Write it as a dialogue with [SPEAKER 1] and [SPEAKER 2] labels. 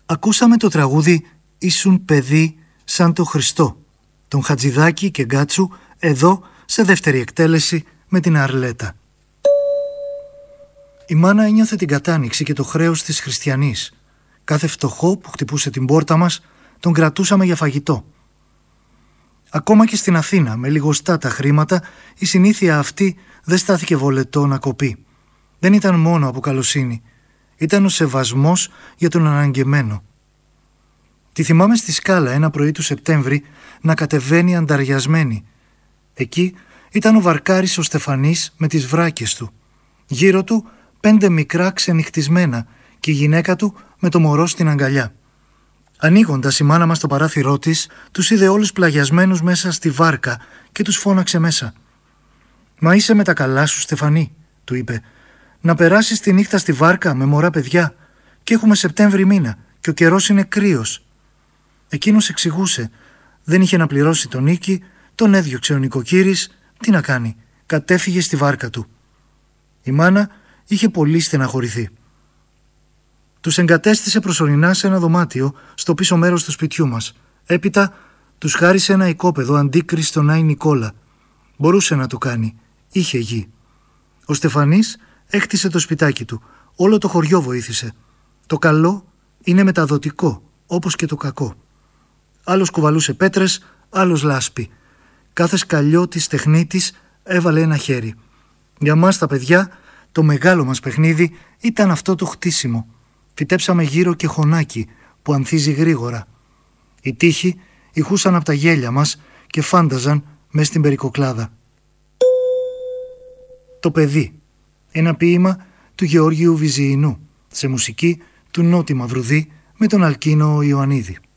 [SPEAKER 1] Ακούσαμε το τραγούδι «Ήσουν παιδί σαν το Χριστό», τον Χατζηδάκη και Γκάτσου, εδώ σε δεύτερη εκτέλεση με την Αρλέτα. Η μάνα ένιωθε την κατάνοιξη και το χρέος της χριστιανής. Κάθε φτωχό που χτυπούσε την πόρτα μας τον κρατούσαμε για φαγητό. Ακόμα και στην Αθήνα, με λιγοστά τα χρήματα, η συνήθεια αυτή δεν στάθηκε βολετό να κοπεί. Δεν ήταν μόνο από καλοσύνη. Ήταν ο σεβασμός για τον αναγκεμένο. Τη θυμάμαι στη Σκάλα ένα πρωί του Σεπτέμβρη να κατεβαίνει ανταριασμένη. Εκεί ήταν ο βαρκάρης ο Στεφανής με τις βράκες του. Γύρω του 5 μικρά ξενυχτισμένα και η γυναίκα του με το μωρό στην αγκαλιά. Ανοίγοντας η μάνα μας το παράθυρό της, τους είδε όλους πλαγιασμένους μέσα στη βάρκα και τους φώναξε μέσα. «Μα είσαι με τα καλά σου, Στεφανή», του είπε. «Να περάσεις τη νύχτα στη βάρκα με μωρά παιδιά και έχουμε Σεπτέμβρη μήνα και ο καιρός είναι κρύος». Εκείνος εξηγούσε. Δεν είχε να πληρώσει τον νίκη, τον έδιωξε ο νοικοκύρης. Τι να κάνει, κατέφυγε στη βάρκα του. Η μάνα είχε πολύ στεναχωρηθεί. Τους εγκατέστησε προσωρινά σε ένα δωμάτιο στο πίσω μέρος του σπιτιού μας. Έπειτα τους χάρισε ένα οικόπεδο αντίκριση στον Άη Νικόλα. Μπορούσε να το κάνει, είχε γη. Ο Στεφανής έκτισε το σπιτάκι του. Όλο το χωριό βοήθησε. Το καλό είναι μεταδοτικό, όπως και το κακό. Άλλος κουβαλούσε πέτρες, άλλος λάσπη. Κάθε σκαλιό της τεχνίτης έβαλε ένα χέρι. Για μας τα παιδιά, το μεγάλο μας παιχνίδι ήταν αυτό το χτίσιμο. Φυτέψαμε γύρω και χωνάκι που ανθίζει γρήγορα. Οι τείχοι ηχούσαν από τα γέλια μας και φάνταζαν μες στην περικοκλάδα. Το παιδί. Ένα ποίημα του Γεώργιου Βυζιεινού σε μουσική του Νότι Μαυρουδή με τον Αλκίνο Ιωαννίδη.